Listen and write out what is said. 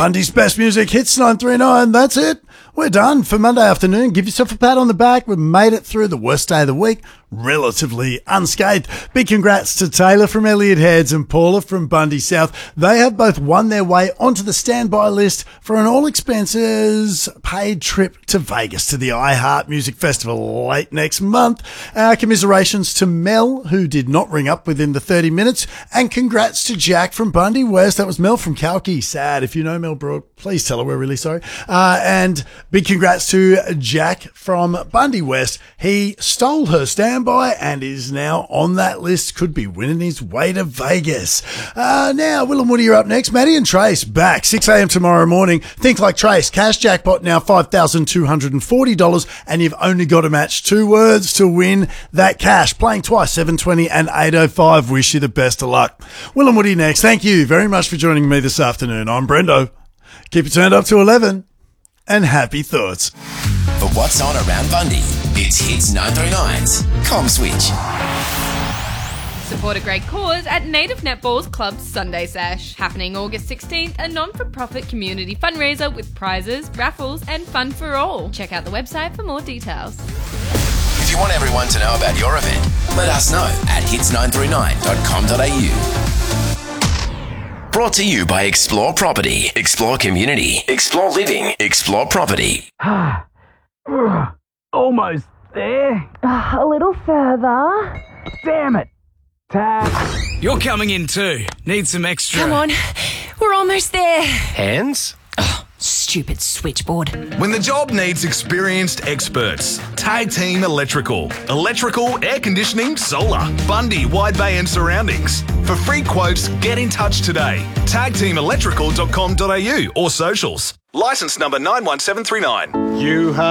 Bundy's best music hits 939. That's it. We're done for Monday afternoon. Give yourself a pat on the back. We've made it through the worst day of the week relatively unscathed. Big congrats to Taylor from Elliott Heads and Paula from Bundy South. They have both won their way onto the standby list for an all-expenses paid trip to Vegas to the iHeart Music Festival late next month. Our commiserations to Mel, who did not ring up within the 30 minutes, and congrats to Jack from Bundy West. That was Mel from Kalki. Sad. If you know Mel Brooke, please tell her we're really sorry. And big congrats to Jack from Bundy West. He stole her standby and is now on that list. Could be winning his way to Vegas. Now, Will and Woody are up next. Maddie and Trace back 6 a.m. tomorrow morning. Think like Trace. Cash jackpot now $5,240, and you've only got to match 2 words to win that cash. Playing twice, 7:20 and 8:05. Wish you the best of luck. Will and Woody next. Thank you very much for joining me this afternoon. I'm Brendo. Keep it turned up to 11 and happy thoughts. For what's on around Bundy, it's Hits 939's Com Switch. Support a great cause at Native Netball's Club Sunday Sesh. Happening August 16th, a non-for-profit community fundraiser with prizes, raffles and fun for all. Check out the website for more details. If you want everyone to know about your event, let us know at hits939.com.au. Brought to you by Explore Property, Explore Community, Explore Living, Explore Property. Almost there. A little further. Damn it. Tap. You're coming in too. Need some extra. Come on, we're almost there. Hands? Stupid switchboard. When the job needs experienced experts, Tag Team Electrical. Electrical, air conditioning, solar. Bundy, Wide Bay and surroundings. For free quotes, get in touch today. tagteamelectrical.com.au or socials. Licence number 91739. You have